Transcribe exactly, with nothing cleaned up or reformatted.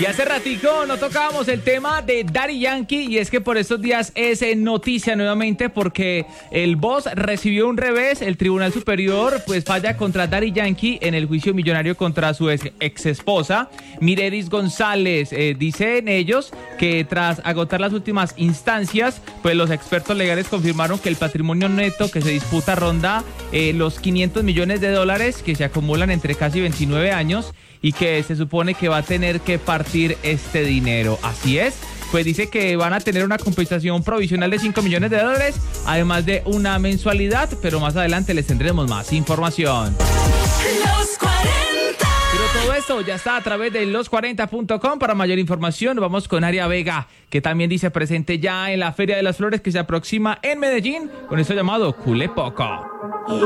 Y hace ratico no tocábamos el tema de Daddy Yankee, y es que por estos días es noticia nuevamente porque el boss recibió un revés. El Tribunal Superior pues falla contra Daddy Yankee en el juicio millonario contra su ex, ex esposa Mirelis González. Eh, dicen ellos que tras agotar las últimas instancias, pues los expertos legales confirmaron que el patrimonio neto que se disputa ronda eh, los quinientos millones de dólares que se acumulan entre casi veintinueve años, y que se supone que va a tener que partir este dinero. Así es, pues dice que van a tener una compensación provisional de cinco millones de dólares, además de una mensualidad, pero más adelante les tendremos más información. Los cuarenta. Pero todo esto ya está a través de los cuarenta punto com. Para mayor información vamos con Aria Vega, que también dice presente ya en la Feria de las Flores que se aproxima en Medellín con esto llamado Culepoco.